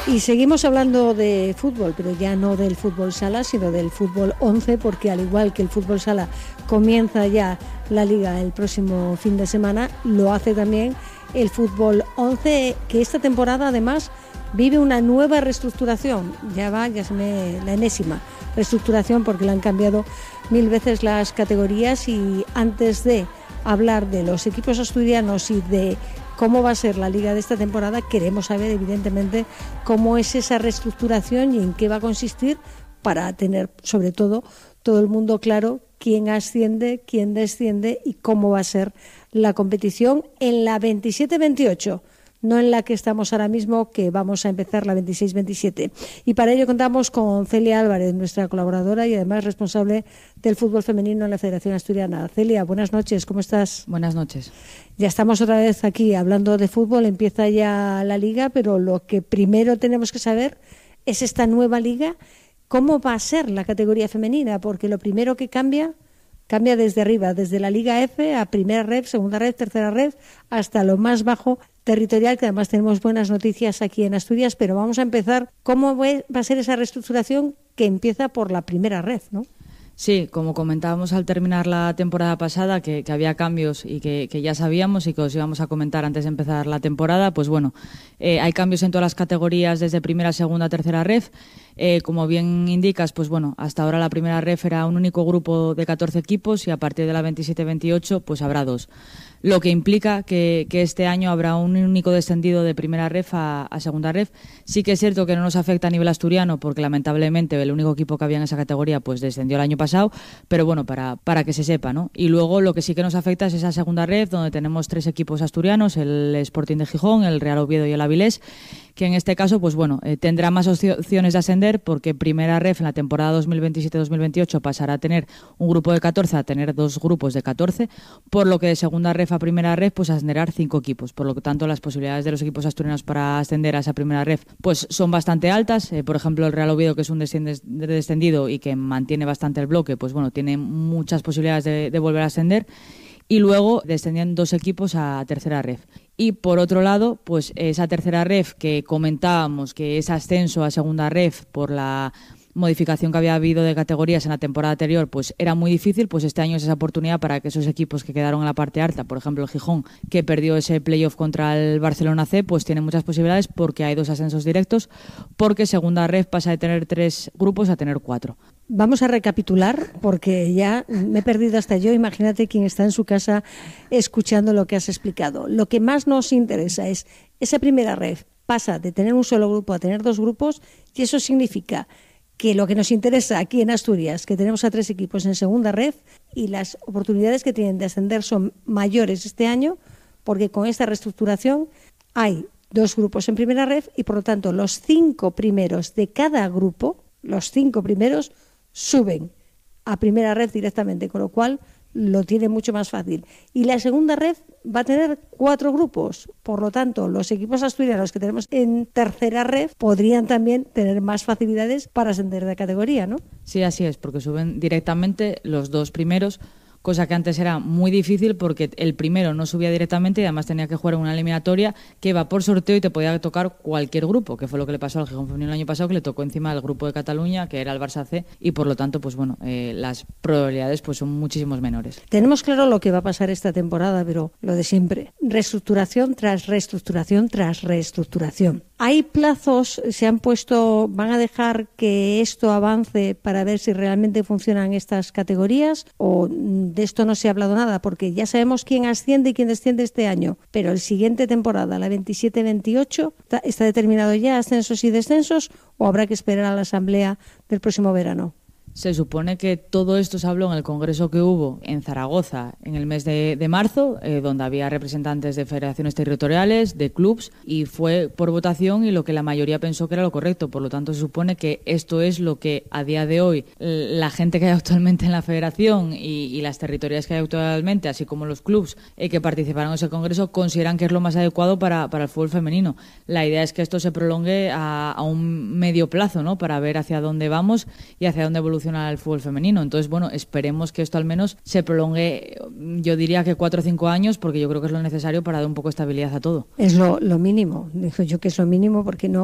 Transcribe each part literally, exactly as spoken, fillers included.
Y seguimos hablando de fútbol, pero ya no del fútbol sala, sino del fútbol once, porque al igual que el fútbol sala comienza ya la liga el próximo fin de semana, lo hace también el fútbol once, que esta temporada además vive una nueva reestructuración. Ya va, ya se me la enésima reestructuración, porque le han cambiado mil veces las categorías. Y antes de hablar de los equipos asturianos y de cómo va a ser la liga de esta temporada, queremos saber evidentemente cómo es esa reestructuración y en qué va a consistir, para tener sobre todo todo el mundo claro quién asciende, quién desciende y cómo va a ser la competición en la veintisiete veintiocho, no en la que estamos ahora mismo, que vamos a empezar la veintiséis veintisiete. Y para ello contamos con Celia Álvarez, nuestra colaboradora y además responsable del fútbol femenino en la Federación Asturiana. Celia, buenas noches, ¿cómo estás? Buenas noches. Ya estamos otra vez aquí hablando de fútbol, empieza ya la liga, pero lo que primero tenemos que saber es esta nueva liga, cómo va a ser la categoría femenina, porque lo primero que cambia, cambia desde arriba, desde la Liga F a primera red, segunda red, tercera red, hasta lo más bajo territorial, que además tenemos buenas noticias aquí en Asturias. Pero vamos a empezar, ¿cómo va a ser esa reestructuración que empieza por la primera red, ¿no? Sí, como comentábamos al terminar la temporada pasada, que, que había cambios y que, que ya sabíamos y que os íbamos a comentar antes de empezar la temporada, pues bueno, eh, hay cambios en todas las categorías desde primera, segunda, tercera ref. Eh, como bien indicas, pues bueno, hasta ahora la primera ref era un único grupo de catorce equipos y a partir de la veintisiete veintiocho pues habrá dos. Lo que implica que, que este año habrá un único descendido de primera ref a, a segunda ref. Sí que es cierto que no nos afecta a nivel asturiano, porque lamentablemente el único equipo que había en esa categoría pues descendió el año pasado, pero bueno, para, para que se sepa, ¿no? Y luego lo que sí que nos afecta es esa segunda ref, donde tenemos tres equipos asturianos, el Sporting de Gijón, el Real Oviedo y el Avilés, que en este caso pues bueno, eh, tendrá más opciones de ascender, porque primera ref en la temporada dos mil veintisiete dos mil veintiocho pasará a tener un grupo de catorce a tener dos grupos de catorce, por lo que de segunda ref a primera ref pues ascenderán cinco equipos. Por lo tanto, las posibilidades de los equipos asturianos para ascender a esa primera ref pues son bastante altas. Eh, por ejemplo, el Real Oviedo, que es un descendido y que mantiene bastante el bloque, pues bueno, tiene muchas posibilidades de, de volver a ascender. Y luego descendían dos equipos a tercera ref. Y por otro lado, pues esa tercera ref que comentábamos, que es ascenso a segunda ref por la modificación que había habido de categorías en la temporada anterior, pues era muy difícil. Pues este año es esa oportunidad para que esos equipos que quedaron en la parte alta, por ejemplo el Gijón, que perdió ese playoff contra el Barcelona C, pues tiene muchas posibilidades, porque hay dos ascensos directos, porque segunda ref pasa de tener tres grupos a tener cuatro. Vamos a recapitular, porque ya me he perdido hasta yo. Imagínate quien está en su casa escuchando lo que has explicado. Lo que más nos interesa es esa primera ref pasa de tener un solo grupo a tener dos grupos, y eso significa que lo que nos interesa aquí en Asturias, que tenemos a tres equipos en segunda ref, y las oportunidades que tienen de ascender son mayores este año, porque con esta reestructuración hay dos grupos en primera ref y por lo tanto los cinco primeros de cada grupo, los cinco primeros suben a primera red directamente, con lo cual lo tiene mucho más fácil. Y la segunda red va a tener cuatro grupos, por lo tanto los equipos asturianos que tenemos en tercera red podrían también tener más facilidades para ascender de categoría, ¿no? Sí, así es, porque suben directamente los dos primeros, cosa que antes era muy difícil, porque el primero no subía directamente y además tenía que jugar en una eliminatoria que iba por sorteo y te podía tocar cualquier grupo, que fue lo que le pasó al Gijón Femenino el año pasado, que le tocó encima el grupo de Cataluña, que era el Barça C, y por lo tanto, pues bueno, eh, las probabilidades pues son muchísimos menores. Tenemos claro lo que va a pasar esta temporada, pero lo de siempre, reestructuración tras reestructuración tras reestructuración. ¿Hay plazos? ¿Se han puesto, van a dejar que esto avance para ver si realmente funcionan estas categorías? ¿O de esto no se ha hablado nada? Porque ya sabemos quién asciende y quién desciende este año, pero el siguiente temporada, la veintisiete veintiocho, ¿está, está determinado ya ascensos y descensos, o habrá que esperar a la asamblea del próximo verano? Se supone que todo esto se habló en el congreso que hubo en Zaragoza en el mes de, de marzo, eh, donde había representantes de federaciones territoriales, de clubs, y fue por votación y lo que la mayoría pensó que era lo correcto. Por lo tanto, se supone que esto es lo que a día de hoy la gente que hay actualmente en la federación y, y las territoriales que hay actualmente, así como los clubs eh, que participaron en ese congreso, consideran que es lo más adecuado para, para el fútbol femenino. La idea es que esto se prolongue a, a un medio plazo, ¿no?, para ver hacia dónde vamos y hacia dónde evoluciona al fútbol femenino. Entonces, bueno, esperemos que esto al menos se prolongue, yo diría que cuatro o cinco años, porque yo creo que es lo necesario para dar un poco de estabilidad a todo. Es lo, lo mínimo, dijo yo que es lo mínimo, porque no,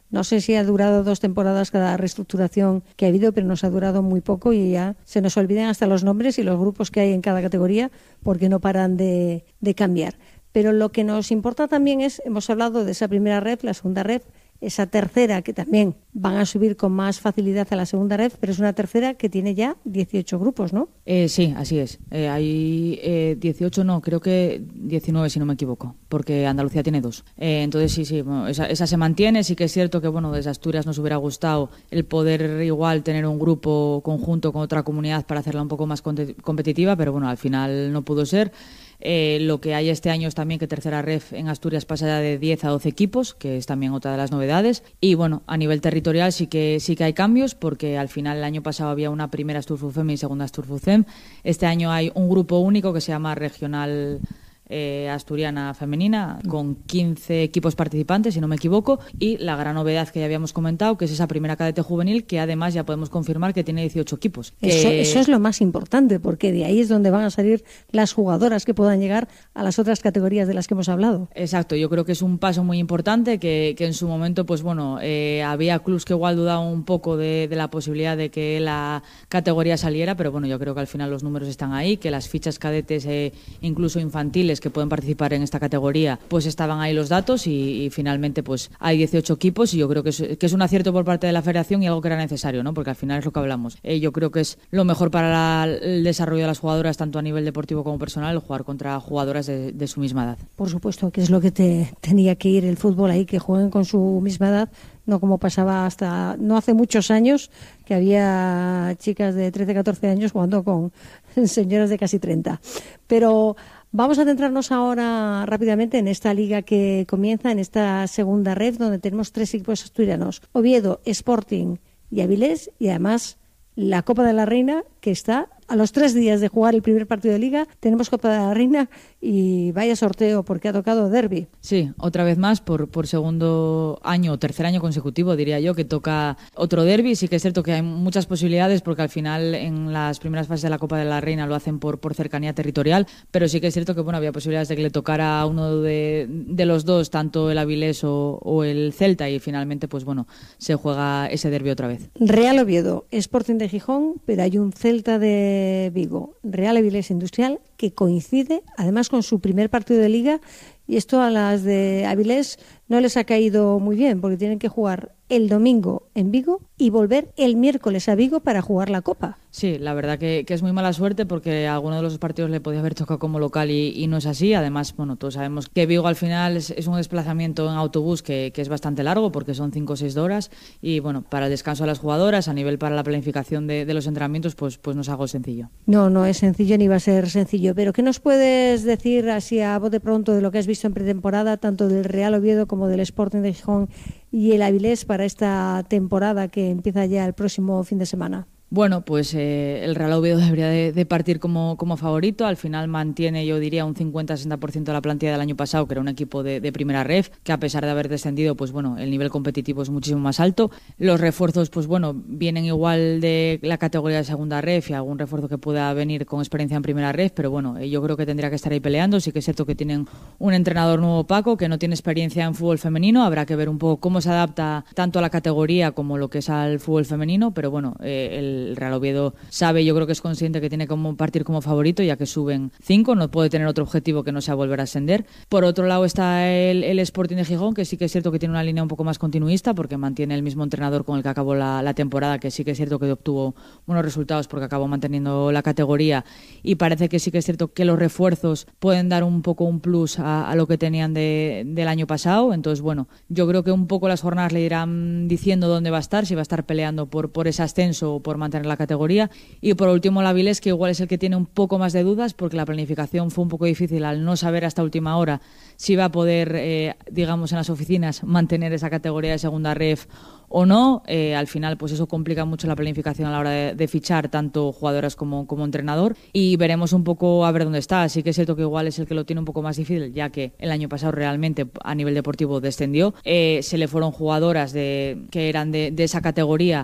No sé si ha durado dos temporadas cada reestructuración que ha habido, pero nos ha durado muy poco y ya se nos olvidan hasta los nombres y los grupos que hay en cada categoría porque no paran de, de cambiar. Pero lo que nos importa también es, hemos hablado de esa primera ref, la segunda ref, esa tercera que también van a subir con más facilidad a la segunda ref, pero es una tercera que tiene ya dieciocho grupos, ¿no? Eh, sí, así es. Eh, hay eh, dieciocho, no, creo que diecinueve si no me equivoco, porque Andalucía tiene dos. Eh, entonces sí, sí, bueno, esa, esa se mantiene. Sí que es cierto que bueno, desde Asturias nos hubiera gustado el poder igual tener un grupo conjunto con otra comunidad para hacerla un poco más competitiva, pero bueno, al final no pudo ser. Eh, lo que hay este año es también que tercera ref en Asturias pasa ya de diez a doce equipos, que es también otra de las novedades. Y bueno, a nivel territorial sí que sí que hay cambios, porque al final el año pasado había una primera Asturfufem y segunda Asturfufem. Este año hay un grupo único que se llama Regional Eh, asturiana femenina, con quince equipos participantes, si no me equivoco, y la gran novedad que ya habíamos comentado, que es esa primera cadete juvenil, que además ya podemos confirmar que tiene dieciocho equipos. Eso, que... eso es lo más importante, porque de ahí es donde van a salir las jugadoras que puedan llegar a las otras categorías de las que hemos hablado. Exacto, yo creo que es un paso muy importante, que, que en su momento, pues bueno, eh, había clubs que igual dudaban un poco de, de la posibilidad de que la categoría saliera, pero bueno, yo creo que al final los números están ahí, que las fichas cadetes, eh, incluso infantiles, que pueden participar en esta categoría, pues estaban ahí los datos y, y finalmente pues hay dieciocho equipos y yo creo que es, que es un acierto por parte de la federación y algo que era necesario, ¿no? Porque al final es lo que hablamos. Eh, yo creo que es lo mejor para la, el desarrollo de las jugadoras, tanto a nivel deportivo como personal, jugar contra jugadoras de, de su misma edad. Por supuesto, que es lo que te tenía que ir el fútbol ahí, que jueguen con su misma edad, no como pasaba hasta no hace muchos años, que había chicas de trece, catorce años jugando con señoras de casi treinta. Pero vamos a centrarnos ahora rápidamente en esta liga que comienza, en esta segunda ref, donde tenemos tres equipos asturianos: Oviedo, Sporting y Avilés, y además la Copa de la Reina, que está a los tres días de jugar el primer partido de liga. Tenemos Copa de la Reina y vaya sorteo, porque ha tocado derbi. Sí, otra vez más, por, por segundo año o tercer año consecutivo, diría yo, que toca otro derbi. Sí que es cierto que hay muchas posibilidades, porque al final en las primeras fases de la Copa de la Reina lo hacen por, por cercanía territorial, pero sí que es cierto que bueno, había posibilidades de que le tocara a uno de, de los dos, tanto el Avilés o, o el Celta, y finalmente pues bueno, se juega ese derbi otra vez. Real Oviedo, Sporting de Gijón, pero hay un Celta de Vigo, Real Avilés Industrial, que coincide además con su primer partido de liga, y esto a las de Avilés no les ha caído muy bien, porque tienen que jugar el domingo en Vigo y volver el miércoles a Vigo para jugar la Copa. Sí, la verdad que, que es muy mala suerte, porque a alguno de los partidos le podía haber tocado como local y, y no es así. Además, bueno, todos sabemos que Vigo al final es, es un desplazamiento en autobús que, que es bastante largo, porque son cinco o seis horas, y bueno, para el descanso de las jugadoras, a nivel para la planificación de, de los entrenamientos, pues, pues no es algo sencillo. No, no es sencillo ni va a ser sencillo, pero ¿qué nos puedes decir así a voz de pronto de lo que has visto en pretemporada, tanto del Real Oviedo como del Sporting de Gijón y el Avilés, para esta temporada que empieza ya el próximo fin de semana? Bueno, pues eh, el Real Oviedo debería de, de partir como, como favorito. Al final mantiene, yo diría, un cincuenta a sesenta por ciento de la plantilla del año pasado, que era un equipo de, de primera ref, que a pesar de haber descendido, pues bueno, el nivel competitivo es muchísimo más alto. Los refuerzos, pues bueno, vienen igual de la categoría de segunda ref, y algún refuerzo que pueda venir con experiencia en primera ref, pero bueno, yo creo que tendría que estar ahí peleando. Sí que es cierto que tienen un entrenador nuevo, Paco, que no tiene experiencia en fútbol femenino. Habrá que ver un poco cómo se adapta tanto a la categoría como lo que es al fútbol femenino, pero bueno, eh, el El Real Oviedo sabe, yo creo que es consciente que tiene que partir como favorito, ya que suben cinco, no puede tener otro objetivo que no sea volver a ascender. Por otro lado está el, el Sporting de Gijón, que sí que es cierto que tiene una línea un poco más continuista, porque mantiene el mismo entrenador con el que acabó la, la temporada, que sí que es cierto que obtuvo buenos resultados porque acabó manteniendo la categoría, y parece que sí que es cierto que los refuerzos pueden dar un poco un plus a, a lo que tenían de, del año pasado. Entonces bueno, yo creo que un poco las jornadas le irán diciendo dónde va a estar, si va a estar peleando por, por ese ascenso o por mantener la categoría. Y por último el Avilés, que igual es el que tiene un poco más de dudas, porque la planificación fue un poco difícil al no saber hasta última hora si va a poder, eh, digamos, en las oficinas mantener esa categoría de segunda ref o no. Eh, al final pues eso complica mucho la planificación a la hora de, de fichar tanto jugadoras como, como entrenador, y veremos un poco a ver dónde está. Así que es cierto que igual es el que lo tiene un poco más difícil, ya que el año pasado realmente a nivel deportivo descendió. Eh, se le fueron jugadoras de, que eran de, de esa categoría,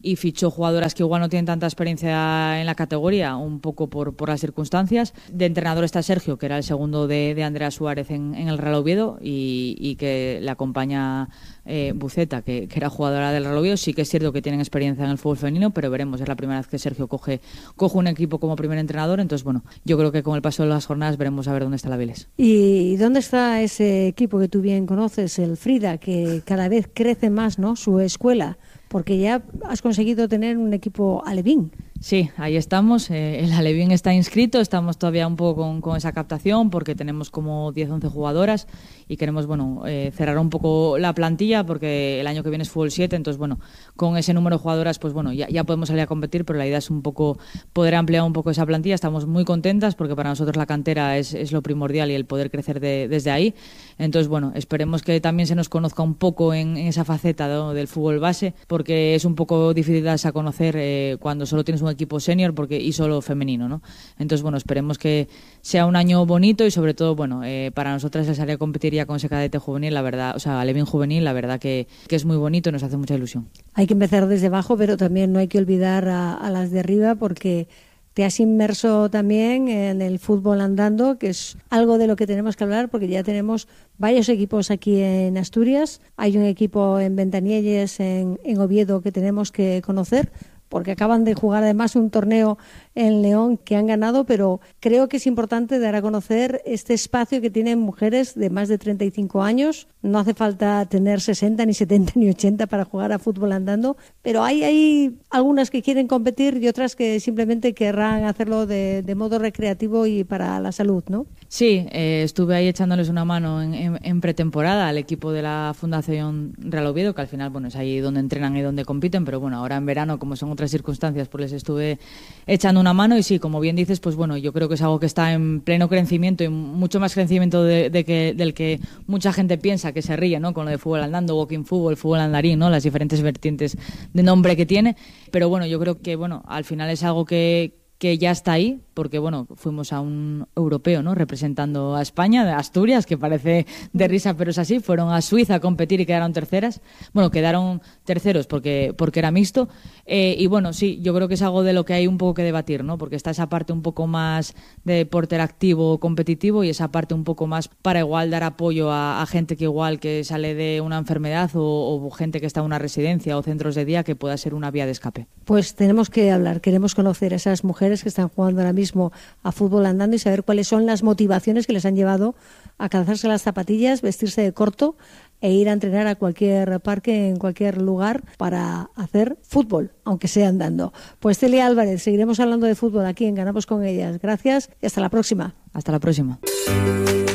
y fichó jugadoras que igual no tienen tanta experiencia en la categoría, un poco por, por las circunstancias. De entrenador está Sergio, que era el segundo de, de Andrea Suárez en, en el Real Oviedo, y, y que le acompaña eh, Buceta, que, que era jugadora del Real Oviedo. Sí que es cierto que tienen experiencia en el fútbol femenino, pero veremos, es la primera vez que Sergio coge, coge un equipo como primer entrenador, entonces bueno, yo creo que con el paso de las jornadas veremos a ver dónde está la Vélez. ¿Y dónde está ese equipo que tú bien conoces, el Frida, que cada vez crece más, ¿no?, su escuela? Porque ya has conseguido tener un equipo alevín. Sí, ahí estamos. Eh, el alevín está inscrito, estamos todavía un poco con, con esa captación porque tenemos como diez, once jugadoras y queremos, bueno, eh, cerrar un poco la plantilla porque el año que viene es fútbol siete, entonces, bueno, con ese número de jugadoras, pues bueno, ya, ya podemos salir a competir, pero la idea es un poco poder ampliar un poco esa plantilla. Estamos muy contentas porque para nosotros la cantera es, es lo primordial y el poder crecer de, desde ahí. Entonces, bueno, esperemos que también se nos conozca un poco en, en esa faceta, ¿no?, del fútbol base, porque es un poco difícil darse a conocer eh, cuando solo tienes un equipo senior porque y solo femenino, ¿no? Entonces, bueno, esperemos que sea un año bonito y sobre todo, bueno, eh, para nosotras el salir a competir ya con ese cadete juvenil, la verdad, o sea, alevín juvenil, la verdad que, que es muy bonito y nos hace mucha ilusión. Hay que empezar desde abajo, pero también no hay que olvidar a, a las de arriba porque te has inmerso también en el fútbol andando, que es algo de lo que tenemos que hablar porque ya tenemos varios equipos aquí en Asturias. Hay un equipo en Ventanielles, en, en Oviedo, que tenemos que conocer porque acaban de jugar además un torneo en León que han ganado, pero creo que es importante dar a conocer este espacio que tienen mujeres de más de treinta y cinco años. No hace falta tener sesenta, ni setenta, ni ochenta para jugar a fútbol andando, pero hay, hay algunas que quieren competir y otras que simplemente querrán hacerlo de, de modo recreativo y para la salud, ¿no? Sí, eh, estuve ahí echándoles una mano en, en, en pretemporada al equipo de la Fundación Real Oviedo, que al final, bueno, es ahí donde entrenan y donde compiten, pero bueno, ahora en verano, como son otras circunstancias, pues les estuve echando una mano y sí, como bien dices, pues bueno, yo creo que es algo que está en pleno crecimiento y mucho más crecimiento de, de que, del que mucha gente piensa, que se ríe, ¿no?, con lo de fútbol andando, walking fútbol, fútbol andarín, ¿no?, las diferentes vertientes de nombre que tiene, pero bueno, yo creo que, bueno, al final es algo que que ya está ahí, porque bueno, fuimos a un europeo, ¿no?, representando a España, de Asturias, que parece de risa, pero es así. Fueron a Suiza a competir y quedaron terceras. Bueno, quedaron terceros porque porque era mixto. Eh, y bueno, sí, yo creo que es algo de lo que hay un poco que debatir, ¿no?, porque está esa parte un poco más de deporte activo, competitivo, y esa parte un poco más para igual dar apoyo a, a gente que igual que sale de una enfermedad o, o gente que está en una residencia o centros de día, que pueda ser una vía de escape. Pues tenemos que hablar, queremos conocer a esas mujeres que están jugando ahora mismo a fútbol andando y saber cuáles son las motivaciones que les han llevado a calzarse las zapatillas, vestirse de corto e ir a entrenar a cualquier parque, en cualquier lugar, para hacer fútbol, aunque sea andando. Pues Celia Álvarez, seguiremos hablando de fútbol aquí en Ganamos con Ellas. Gracias y hasta la próxima. Hasta la próxima.